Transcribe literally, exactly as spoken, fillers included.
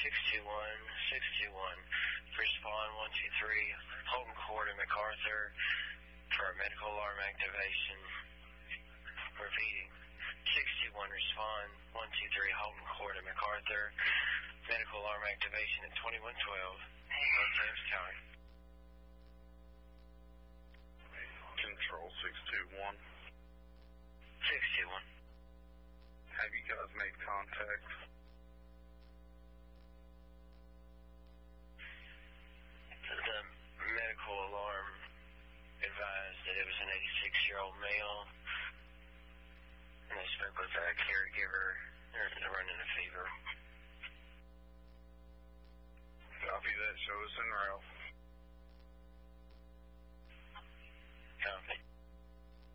six two one, six two one. Respond one two three, Holton Court in MacArthur for medical alarm activation. Repeating. six two one, respond one two three, Holton Court in MacArthur. Medical alarm activation at twenty-one twelve, North James County. Control six two one. six two